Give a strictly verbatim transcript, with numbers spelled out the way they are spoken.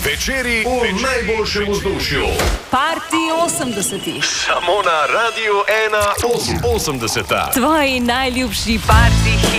Večeri v najboljšem vzdušju. Party osemdesetih. Samo na Radiu ena osemdeseta. Tvoji najljubši party hiti.